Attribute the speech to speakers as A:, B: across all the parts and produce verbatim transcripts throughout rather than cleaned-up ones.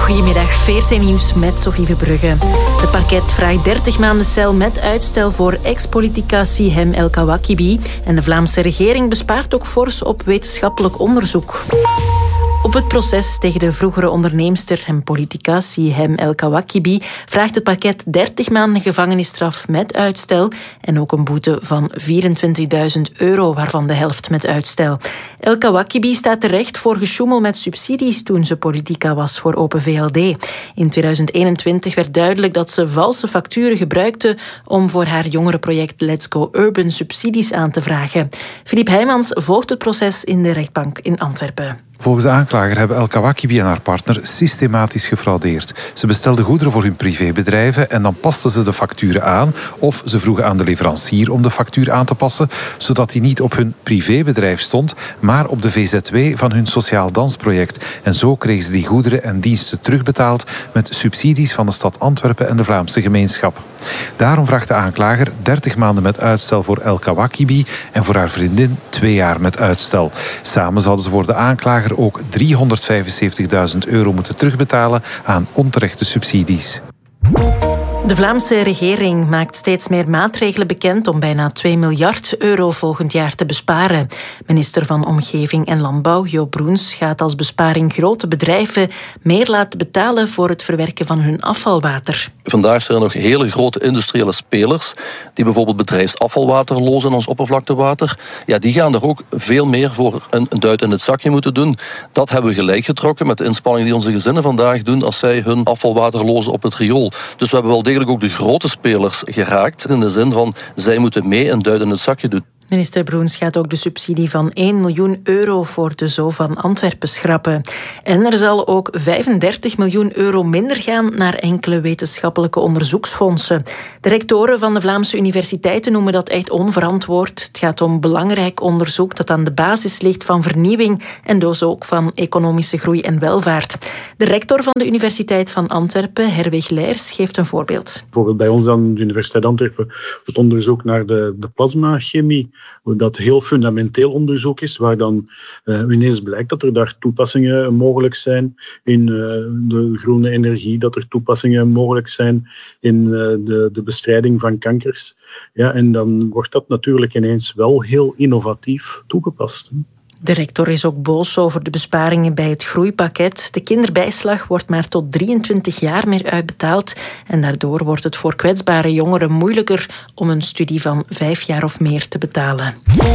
A: Goedemiddag, V R T Nieuws met Sophie Verbrugge. Het parket vraagt dertig maanden cel met uitstel voor ex-politica Sihem El Kawakibi. En de Vlaamse regering bespaart ook fors op wetenschappelijk onderzoek. Op het proces tegen de vroegere onderneemster en politica Sihem El Kawakibi vraagt het parket dertig maanden gevangenisstraf met uitstel en ook een boete van vierentwintigduizend euro, waarvan de helft met uitstel. El Kawakibi staat terecht voor gesjoemel met subsidies toen ze politica was voor Open V L D. In tweeduizend eenentwintig werd duidelijk dat ze valse facturen gebruikte om voor haar jongerenproject Let's Go Urban subsidies aan te vragen. Philippe Heijmans volgt het proces in de rechtbank in Antwerpen.
B: Volgens de aanklager hebben El Kawakibi en haar partner systematisch gefraudeerd. Ze bestelden goederen voor hun privébedrijven en dan pasten ze de facturen aan of ze vroegen aan de leverancier om de factuur aan te passen, zodat die niet op hun privébedrijf stond, maar op de V Z W van hun sociaal dansproject. En zo kregen ze die goederen en diensten terugbetaald met subsidies van de stad Antwerpen en de Vlaamse gemeenschap. Daarom vraagt de aanklager dertig maanden met uitstel voor El Kawakibi en voor haar vriendin twee jaar met uitstel. Samen zouden ze voor de aanklager ook driehonderdvijfenzeventigduizend euro moeten terugbetalen aan onterechte subsidies.
A: De Vlaamse regering maakt steeds meer maatregelen bekend om bijna twee miljard euro volgend jaar te besparen. Minister van Omgeving en Landbouw, Jo Broens, gaat als besparing grote bedrijven meer laten betalen voor het verwerken van hun afvalwater.
C: Vandaag zijn er nog hele grote industriële spelers die bijvoorbeeld bedrijfsafvalwater lozen in ons oppervlaktewater. Ja, die gaan er ook veel meer voor een duit in het zakje moeten doen. Dat hebben we gelijk getrokken met de inspanningen die onze gezinnen vandaag doen als zij hun afvalwater lozen op het riool. Dus we hebben wel degelijk ook de grote spelers geraakt in de zin van zij moeten mee een duit in het zakje doen.
A: Minister Broens gaat ook de subsidie van één miljoen euro voor de Zoo van Antwerpen schrappen. En er zal ook vijfendertig miljoen euro minder gaan naar enkele wetenschappelijke onderzoeksfondsen. De rectoren van de Vlaamse universiteiten noemen dat echt onverantwoord. Het gaat om belangrijk onderzoek dat aan de basis ligt van vernieuwing en dus ook van economische groei en welvaart. De rector van de Universiteit van Antwerpen, Herwig Leers, geeft een voorbeeld.
D: Bijvoorbeeld bij ons aan de Universiteit Antwerpen het onderzoek naar de, de plasmachemie. Dat heel fundamenteel onderzoek is, waar dan uh, ineens blijkt dat er daar toepassingen mogelijk zijn in uh, de groene energie, dat er toepassingen mogelijk zijn in uh, de, de bestrijding van kankers. Ja, en dan wordt dat natuurlijk ineens wel heel innovatief toegepast.
A: De rector is ook boos over de besparingen bij het groeipakket. De kinderbijslag wordt maar tot drieëntwintig jaar meer uitbetaald en daardoor wordt het voor kwetsbare jongeren moeilijker om een studie van vijf jaar of meer te betalen.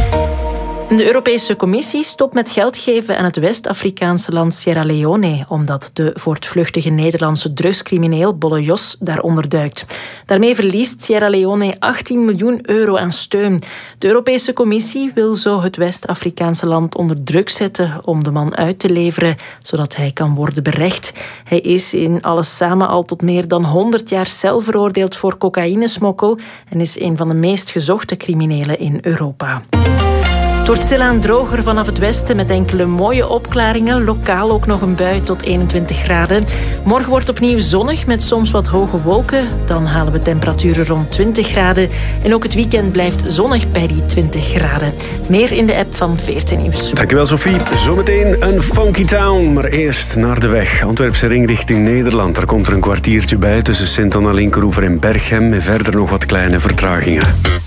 A: De Europese Commissie stopt met geld geven aan het West-Afrikaanse land Sierra Leone, omdat de voortvluchtige Nederlandse drugscrimineel Bolle Jos daaronder duikt. Daarmee verliest Sierra Leone achttien miljoen euro aan steun. De Europese Commissie wil zo het West-Afrikaanse land onder druk zetten om de man uit te leveren, zodat hij kan worden berecht. Hij is in alles samen al tot meer dan honderd jaar cel veroordeeld voor cocaïnesmokkel en is een van de meest gezochte criminelen in Europa. Het wordt stilaan droger vanaf het westen met enkele mooie opklaringen. Lokaal ook nog een bui tot eenentwintig graden. Morgen wordt opnieuw zonnig met soms wat hoge wolken. Dan halen we temperaturen rond twintig graden. En ook het weekend blijft zonnig bij die twintig graden. Meer in de app van V R T Nieuws.
E: Dankjewel Sophie. Zometeen een funky town. Maar eerst naar de weg. Antwerpse ring richting Nederland. Daar komt er een kwartiertje bij tussen Sint-Anna-Linkeroever en Berchem. En verder nog wat kleine vertragingen.